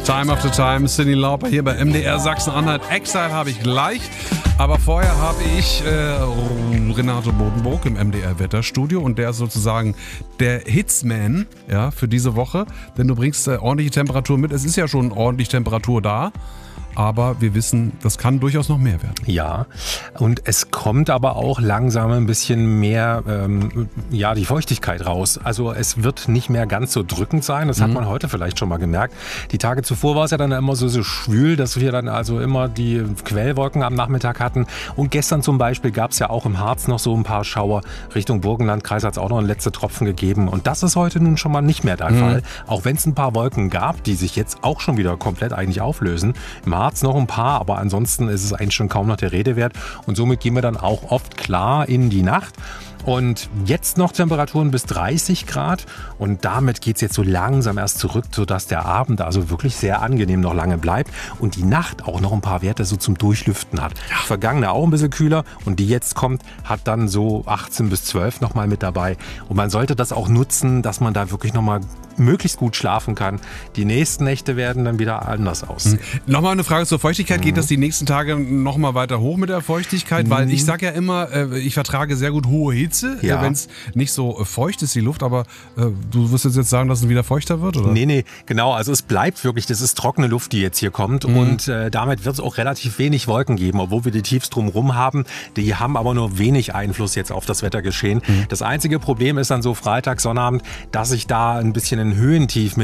Time After Time, Cyndi Lauper hier bei MDR Sachsen-Anhalt. Exile habe ich gleich, aber vorher habe ich Renato Bodenburg im MDR Wetterstudio und der ist sozusagen der Hitzman, ja, für diese Woche, denn du bringst ordentliche Temperatur mit. Es ist ja schon ordentlich Temperatur da. Aber wir wissen, das kann durchaus noch mehr werden. Ja, und es kommt aber auch langsam ein bisschen mehr die Feuchtigkeit raus. Also es wird nicht mehr ganz so drückend sein. Das hat man heute vielleicht schon mal gemerkt. Die Tage zuvor war es ja dann immer so schwül, dass wir dann also immer die Quellwolken am Nachmittag hatten. Und gestern zum Beispiel gab es ja auch im Harz noch so ein paar Schauer. Richtung Burgenlandkreis hat es auch noch einen letzten Tropfen gegeben. Und das ist heute nun schon mal nicht mehr der Fall. Auch wenn es ein paar Wolken gab, die sich jetzt auch schon wieder komplett eigentlich auflösen. Im Harz noch ein paar, aber ansonsten ist es eigentlich schon kaum noch der Rede wert. Und somit gehen wir dann auch oft klar in die Nacht. Und jetzt noch Temperaturen bis 30 Grad und damit geht es jetzt so langsam erst zurück, sodass der Abend also wirklich sehr angenehm noch lange bleibt und die Nacht auch noch ein paar Werte so zum Durchlüften hat. Ja. Vergangene auch ein bisschen kühler und die jetzt kommt, hat dann so 18 bis 12 nochmal mit dabei. Und man sollte das auch nutzen, dass man da wirklich nochmal möglichst gut schlafen kann. Die nächsten Nächte werden dann wieder anders aussehen. Nochmal eine Frage zur Feuchtigkeit. Geht das die nächsten Tage nochmal weiter hoch mit der Feuchtigkeit? Weil ich sage ja immer, ich vertrage sehr gut hohe Hitze, wenn es nicht so feucht ist, die Luft. Aber du wirst jetzt sagen, dass es wieder feuchter wird, oder? Nee, genau. Also es bleibt wirklich, das ist trockene Luft, die jetzt hier kommt. Und damit wird es auch relativ wenig Wolken geben, obwohl wir die Tiefs drumherum haben. Die haben aber nur wenig Einfluss jetzt auf das Wettergeschehen. Das einzige Problem ist dann so Freitag, Sonnabend, dass sich da ein bisschen ein Höhentief